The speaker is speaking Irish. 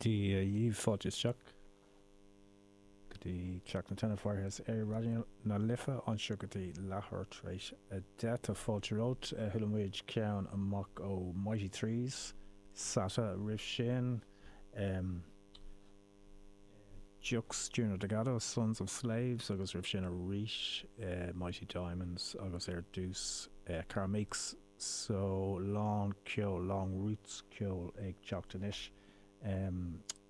Die Yves fáilte seach go dtí teach na tena foirthas radio na lifa anseo go dtí láthair tar éis de tá fáilte rót thuillemuid ceann amach ó Mighty Threes Sata ribh sin Jux Junior Delgado Sons of Slaves agus ribh sin a ríis Mighty Diamonds agus dús Carmix so long Roots ceol ag teachtain isis